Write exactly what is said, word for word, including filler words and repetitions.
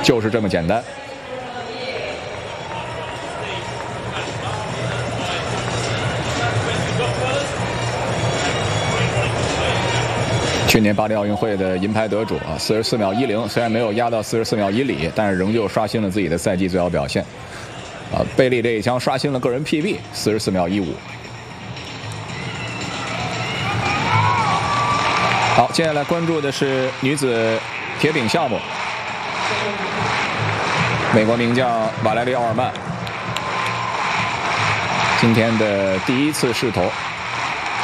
就是这么简单。去年巴黎奥运会的银牌得主啊，四十四秒一零，虽然没有压到四十四秒一里，但是仍旧刷新了自己的赛季最好表现。啊，贝利这一枪刷新了个人 P B， 四十四秒一五。好，接下来关注的是女子铁饼项目，美国名将瓦莱丽·奥尔曼今天的第一次试投。